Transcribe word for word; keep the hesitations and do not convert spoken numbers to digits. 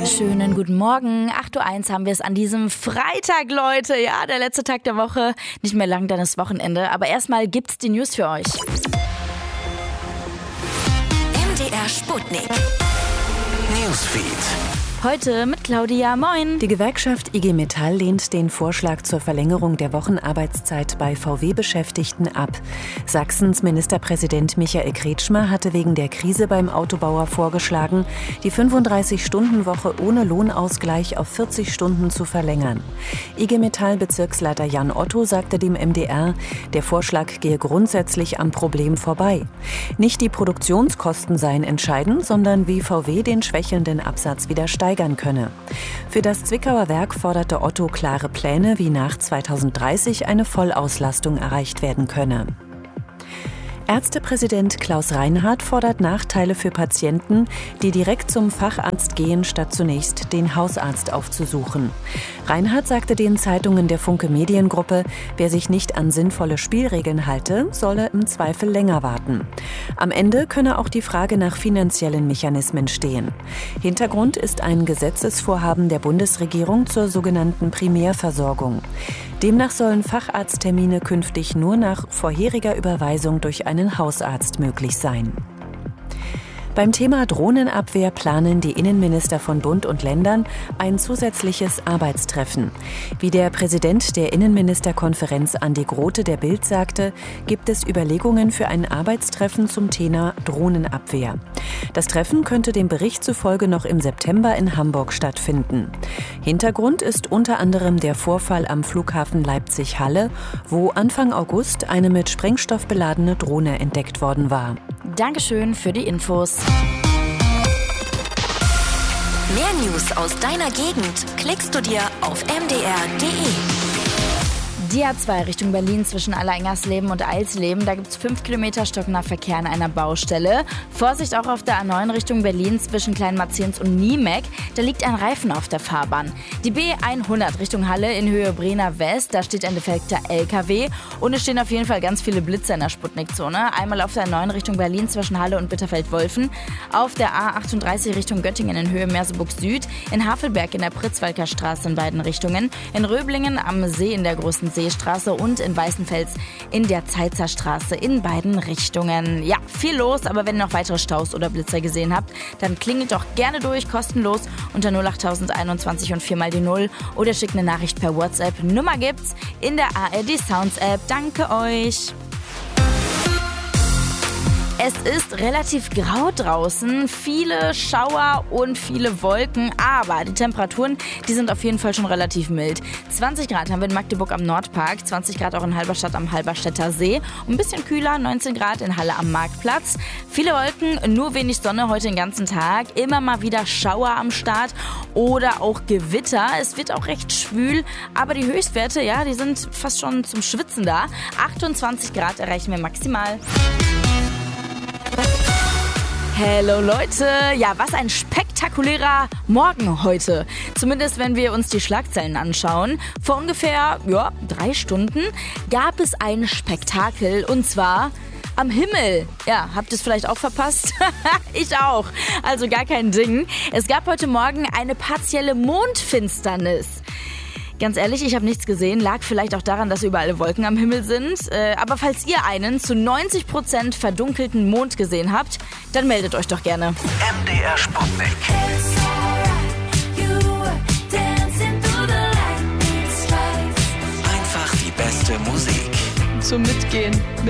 Schönen guten Morgen. acht Uhr eins haben wir es an diesem Freitag, Leute. Ja, der letzte Tag der Woche. Nicht mehr lang, dann ist Wochenende. Aber erstmal gibt's die News für euch. M D R Sputnik. Newsfeed. Heute mit Claudia. Moin. Die Gewerkschaft I G Metall lehnt den Vorschlag zur Verlängerung der Wochenarbeitszeit bei V W-Beschäftigten ab. Sachsens Ministerpräsident Michael Kretschmer hatte wegen der Krise beim Autobauer vorgeschlagen, die fünfunddreißig-Stunden-Woche ohne Lohnausgleich auf vierzig Stunden zu verlängern. I G Metall-Bezirksleiter Jan Otto sagte dem M D R, der Vorschlag gehe grundsätzlich am Problem vorbei. Nicht die Produktionskosten seien entscheidend, sondern wie V W den schwächelnden Absatz wieder steigern könne. Für das Zwickauer Werk forderte Otto klare Pläne, wie nach zweitausenddreißig eine Vollauslastung erreicht werden könne. Ärztepräsident Klaus Reinhardt fordert Nachteile für Patienten, die direkt zum Facharzt gehen, statt zunächst den Hausarzt aufzusuchen. Reinhardt sagte den Zeitungen der Funke Mediengruppe, wer sich nicht an sinnvolle Spielregeln halte, solle im Zweifel länger warten. Am Ende könne auch die Frage nach finanziellen Mechanismen stehen. Hintergrund ist ein Gesetzesvorhaben der Bundesregierung zur sogenannten Primärversorgung. Demnach sollen Facharzttermine künftig nur nach vorheriger Überweisung durch einen Hausarzt möglich sein. Beim Thema Drohnenabwehr planen die Innenminister von Bund und Ländern ein zusätzliches Arbeitstreffen. Wie der Präsident der Innenministerkonferenz Andi Grote der Bild sagte, gibt es Überlegungen für ein Arbeitstreffen zum Thema Drohnenabwehr. Das Treffen könnte dem Bericht zufolge noch im September in Hamburg stattfinden. Hintergrund ist unter anderem der Vorfall am Flughafen Leipzig-Halle, wo Anfang August eine mit Sprengstoff beladene Drohne entdeckt worden war. Dankeschön für die Infos. Mehr News aus deiner Gegend klickst du dir auf m d r punkt d e. Die A zwei Richtung Berlin zwischen Allerengersleben und Eilsleben. Da gibt es fünf Kilometer stockender Verkehr an einer Baustelle. Vorsicht auch auf der A neun Richtung Berlin zwischen Kleinmarzens und Niemek. Da liegt ein Reifen auf der Fahrbahn. Die B hundert Richtung Halle in Höhe Brenner West. Da steht ein defekter L K W. Und es stehen auf jeden Fall ganz viele Blitze in der Sputnik-Zone. Einmal auf der A neun Richtung Berlin zwischen Halle und Bitterfeld-Wolfen. Auf der A achtunddreißig Richtung Göttingen in Höhe Merseburg Süd. In Havelberg in der Pritzwalker Straße in beiden Richtungen. In Röblingen am See in der Großen Seestraße und in Weißenfels in der Zeitzer Straße in beiden Richtungen. Ja, viel los, aber wenn ihr noch weitere Staus oder Blitzer gesehen habt, dann klingelt doch gerne durch, kostenlos unter null acht einundzwanzig und vier mal die null oder schickt eine Nachricht per WhatsApp. Nummer gibt's in der A R D Sounds App. Danke euch! Es ist relativ grau draußen, viele Schauer und viele Wolken, aber die Temperaturen, die sind auf jeden Fall schon relativ mild. zwanzig Grad haben wir in Magdeburg am Nordpark, zwanzig Grad auch in Halberstadt am Halberstädter See, ein bisschen kühler, neunzehn Grad in Halle am Marktplatz. Viele Wolken, nur wenig Sonne heute den ganzen Tag, immer mal wieder Schauer am Start oder auch Gewitter. Es wird auch recht schwül, aber die Höchstwerte, ja, die sind fast schon zum Schwitzen da. achtundzwanzig Grad erreichen wir maximal. Hallo Leute, ja, was ein spektakulärer Morgen heute. Zumindest wenn wir uns die Schlagzeilen anschauen. Vor ungefähr, ja, drei Stunden gab es ein Spektakel und zwar am Himmel. Ja, habt ihr es vielleicht auch verpasst? Ich auch. Also gar kein Ding. Es gab heute Morgen eine partielle Mondfinsternis. Ganz ehrlich, ich habe nichts gesehen, lag vielleicht auch daran, dass überall Wolken am Himmel sind. Äh, aber falls ihr einen zu neunzig Prozent verdunkelten Mond gesehen habt, dann meldet euch doch gerne. M D R Sputnik. Einfach die beste Musik. Zum Mitgehen.